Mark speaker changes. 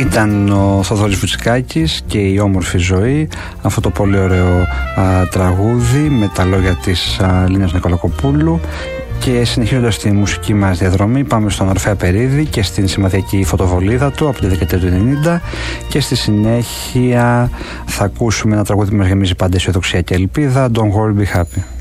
Speaker 1: Ήταν ο Θοδωρής Βουτσικάκης και η όμορφη ζωή, αυτό το πολύ ωραίο τραγούδι με τα λόγια της Λίνας Νικολακοπούλου. Και συνεχίζοντας τη μουσική μας διαδρομή, πάμε στον Ορφέα Περίδη και στην σημαδιακή φωτοβολίδα του από τη δεκαετία του 90, και στη συνέχεια θα ακούσουμε ένα τραγούδι που μας γεμίζει πάντα αισιοδοξία και ελπίδα, Don't Worry Be Happy.